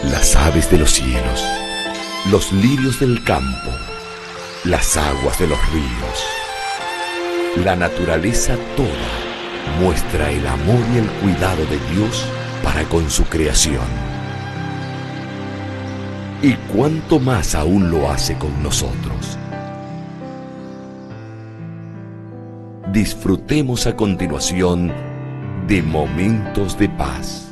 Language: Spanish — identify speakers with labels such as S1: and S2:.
S1: las aves de los cielos, los lirios del campo, las aguas de los ríos. La naturaleza toda muestra el amor y el cuidado de Dios para con su creación. Y cuánto más aún lo hace con nosotros. Disfrutemos a continuación de Momentos de Paz.